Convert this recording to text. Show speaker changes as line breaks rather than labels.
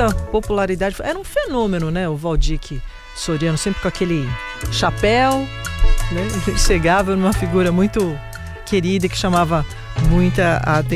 muita popularidade. Era um fenômeno, né? O Valdir Soriano, sempre com aquele chapéu, né? Ele chegava numa figura muito querida que chamava muita atenção.